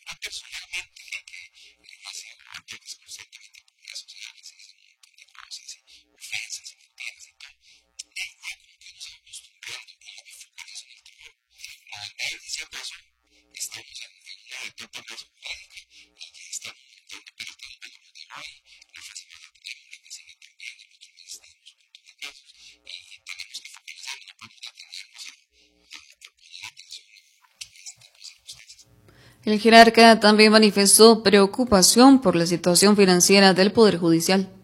El jerarca también manifestó preocupación por la situación financiera del Poder Judicial.